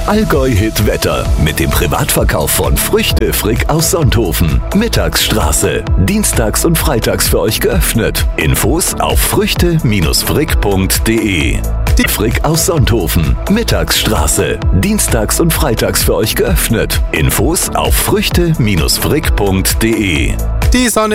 Allgäu-Hit-Wetter mit dem Privatverkauf von Früchte Frick aus Sonthofen. Mittagsstraße. Dienstags und freitags für euch geöffnet. Infos auf früchte-frick.de. Die Frick aus Sonthofen. Mittagsstraße. Dienstags und freitags für euch geöffnet. Infos auf früchte-frick.de. Die Sonne